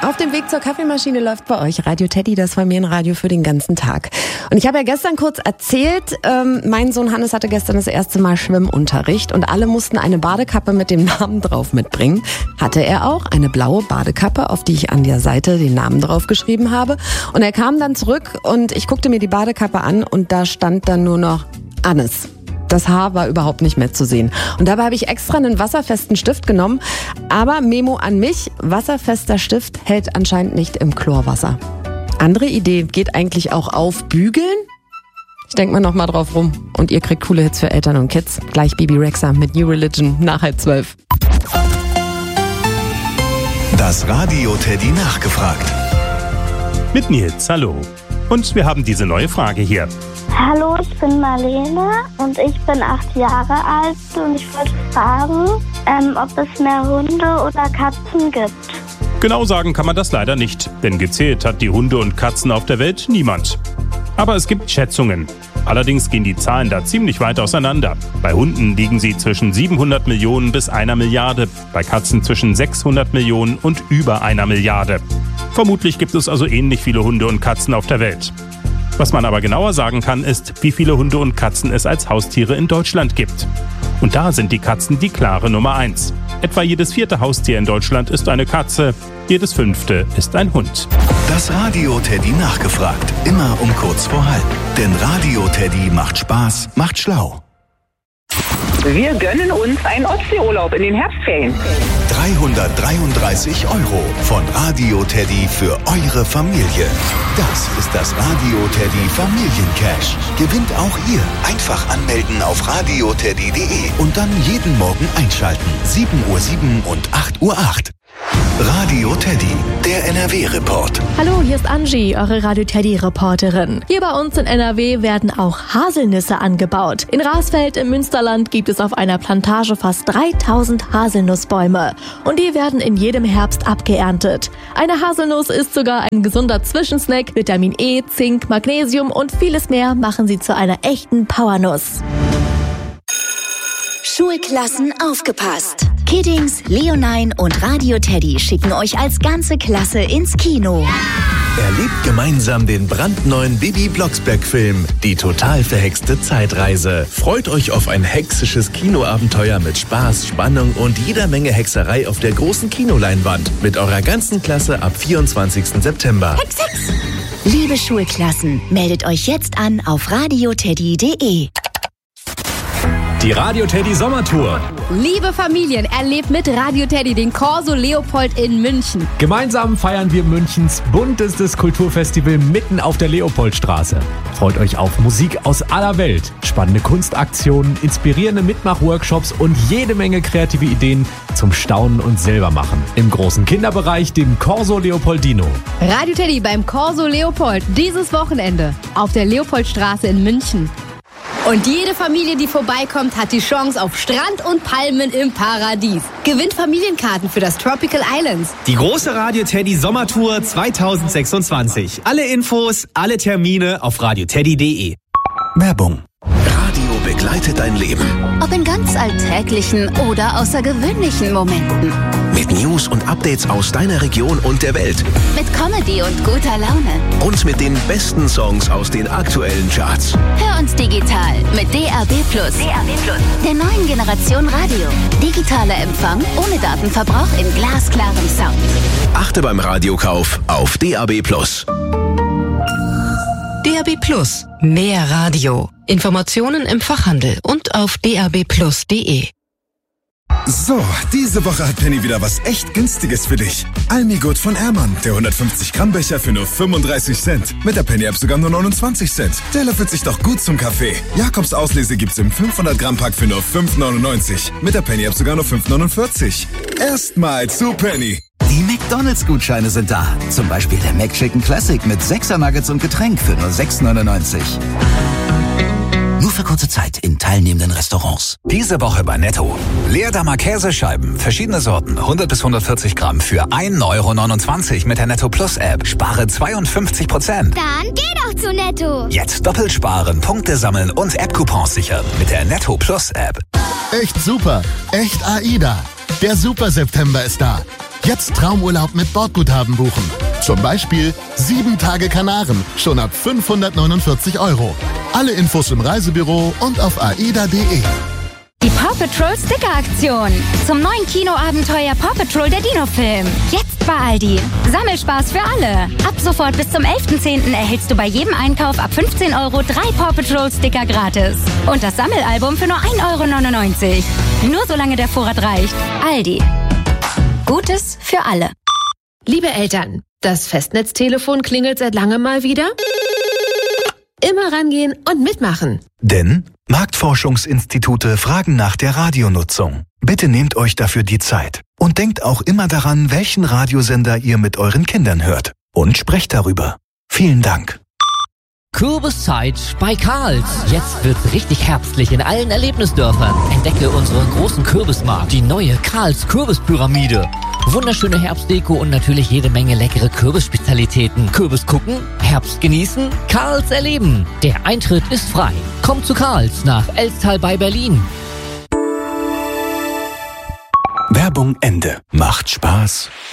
Auf dem Weg zur Kaffeemaschine läuft bei euch Radio Teddy, das Familienradio für den ganzen Tag. Und ich habe ja gestern kurz erzählt, mein Sohn Hannes hatte gestern das erste Mal Schwimmunterricht und alle mussten eine Badekappe mit dem Namen drauf mitbringen. Hatte er auch, eine blaue Badekappe, auf die ich an der Seite den Namen drauf geschrieben habe. Und er kam dann zurück und ich guckte mir die Badekappe an und da stand dann nur noch Hannes. Das Haar war überhaupt nicht mehr zu sehen. Und dabei habe ich extra einen wasserfesten Stift genommen. Aber Memo an mich, wasserfester Stift hält anscheinend nicht im Chlorwasser. Andere Idee, geht eigentlich auch auf Bügeln? Ich denke mal nochmal drauf rum. Und ihr kriegt coole Hits für Eltern und Kids. Gleich Bibi Rexha mit New Religion nach 11:30. Das Radio Teddy nachgefragt. Mit Nils, hallo. Und wir haben diese neue Frage hier. Hallo, ich bin Marlene und ich bin 8 Jahre alt und ich wollte fragen, ob es mehr Hunde oder Katzen gibt. Genau sagen kann man das leider nicht, denn gezählt hat die Hunde und Katzen auf der Welt niemand. Aber es gibt Schätzungen. Allerdings gehen die Zahlen da ziemlich weit auseinander. Bei Hunden liegen sie zwischen 700 Millionen bis 1 Milliarde, bei Katzen zwischen 600 Millionen und über 1 Milliarde. Vermutlich gibt es also ähnlich viele Hunde und Katzen auf der Welt. Was man aber genauer sagen kann, ist, wie viele Hunde und Katzen es als Haustiere in Deutschland gibt. Und da sind die Katzen die klare Nummer 1. Etwa jedes 4. Haustier in Deutschland ist eine Katze, jedes 5. ist ein Hund. Das Radio Teddy nachgefragt. Immer um kurz vor halb. Denn Radio Teddy macht Spaß, macht schlau. Wir gönnen uns einen Ostseeurlaub in den Herbstferien. 333 € von Radio Teddy für eure Familie. Das ist das Radio Teddy Familiencash. Gewinnt auch ihr. Einfach anmelden auf radioteddy.de und dann jeden Morgen einschalten. 7:07 und 8:08. Radio Teddy, der NRW-Report. Hallo, hier ist Angie, eure Radio Teddy-Reporterin. Hier bei uns in NRW werden auch Haselnüsse angebaut. In Rasfeld im Münsterland gibt es auf einer Plantage fast 3000 Haselnussbäume. Und die werden in jedem Herbst abgeerntet. Eine Haselnuss ist sogar ein gesunder Zwischensnack. Vitamin E, Zink, Magnesium und vieles mehr machen sie zu einer echten Powernuss. Schulklassen aufgepasst. Kiddings, Leonine und Radio Teddy schicken euch als ganze Klasse ins Kino. Erlebt gemeinsam den brandneuen Bibi Blocksberg-Film Die total verhexte Zeitreise. Freut euch auf ein hexisches Kinoabenteuer mit Spaß, Spannung und jeder Menge Hexerei auf der großen Kinoleinwand mit eurer ganzen Klasse ab 24. September. Hex, Hex! Liebe Schulklassen, meldet euch jetzt an auf radioteddy.de. Die Radio Teddy Sommertour. Liebe Familien, erlebt mit Radio Teddy den Corso Leopold in München. Gemeinsam feiern wir Münchens buntestes Kulturfestival mitten auf der Leopoldstraße. Freut euch auf Musik aus aller Welt, spannende Kunstaktionen, inspirierende Mitmachworkshops und jede Menge kreative Ideen zum Staunen und Selbermachen. Im großen Kinderbereich dem Corso Leopoldino. Radio Teddy beim Corso Leopold dieses Wochenende auf der Leopoldstraße in München. Und jede Familie, die vorbeikommt, hat die Chance auf Strand und Palmen im Paradies. Gewinnt Familienkarten für das Tropical Islands. Die große Radio Teddy Sommertour 2026. Alle Infos, alle Termine auf radioteddy.de. Werbung. Radio begleitet dein Leben. Ob in ganz alltäglichen oder außergewöhnlichen Momenten. Mit News und Updates aus deiner Region und der Welt. Mit Comedy und guter Laune. Und mit den besten Songs aus den aktuellen Charts. Hör uns digital mit DAB+. Der neuen Generation Radio. Digitaler Empfang ohne Datenverbrauch in glasklarem Sound. Achte beim Radiokauf auf DAB+. DAB+. Mehr Radio. Informationen im Fachhandel und auf dabplus.de. So, diese Woche hat Penny wieder was echt Günstiges für dich. Almigut von Ehrmann, der 150 Gramm Becher für nur 35 Cent. Mit der Penny-App sogar nur 29 Cent. Der löffelt sich doch gut zum Kaffee. Jakobs Auslese gibt's im 500 Gramm Pack für nur 5,99. Mit der Penny-App sogar nur 5,49. Erstmal zu Penny. Die McDonald's-Gutscheine sind da. Zum Beispiel der McChicken Classic mit 6er Nuggets und Getränk für nur 6,99. Nur für kurze Zeit in teilnehmenden Restaurants. Diese Woche bei Netto. Leerdammer Käsescheiben, verschiedene Sorten, 100 bis 140 Gramm für 1,29 € mit der Netto Plus App. Spare 52%. Dann geh doch zu Netto. Jetzt doppelt sparen, Punkte sammeln und App-Coupons sichern mit der Netto Plus App. Echt super, echt AIDA. Der Super September ist da. Jetzt Traumurlaub mit Bordguthaben buchen. Zum Beispiel 7 Tage Kanaren, schon ab 549 €. Alle Infos im Reisebüro und auf aida.de. Die Paw Patrol Sticker-Aktion. Zum neuen Kinoabenteuer Paw Patrol der Dino-Film. Jetzt bei Aldi. Sammelspaß für alle. Ab sofort bis zum 11.10. erhältst du bei jedem Einkauf ab 15 € 3 Paw Patrol Sticker gratis. Und das Sammelalbum für nur 1,99 €. Nur solange der Vorrat reicht. Aldi. Gutes für alle. Liebe Eltern, das Festnetztelefon klingelt seit langem mal wieder. Immer rangehen und mitmachen. Denn Marktforschungsinstitute fragen nach der Radionutzung. Bitte nehmt euch dafür die Zeit. Und denkt auch immer daran, welchen Radiosender ihr mit euren Kindern hört. Und sprecht darüber. Vielen Dank. Kürbiszeit bei Karls. Jetzt wird's richtig herbstlich in allen Erlebnisdörfern. Entdecke unseren großen Kürbismarkt, die neue Karls Kürbispyramide. Wunderschöne Herbstdeko und natürlich jede Menge leckere Kürbisspezialitäten. Kürbis gucken, Herbst genießen, Karls erleben. Der Eintritt ist frei. Kommt zu Karls nach Elstal bei Berlin. Werbung Ende. Macht Spaß.